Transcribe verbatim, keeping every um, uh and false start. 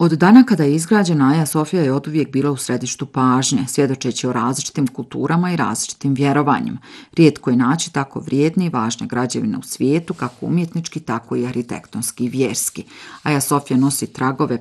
Od dana kada je izgrađena, Aja Sofija je oduvijek bila u središtu pažnje, svjedočeći o različitim kulturama i različitim vjerovanjima. Rijetko je naći tako vrijedne i važne građevine u svijetu, kako umjetnički, tako i arhitektonski i vjerski. Aja Sofija nosi tragove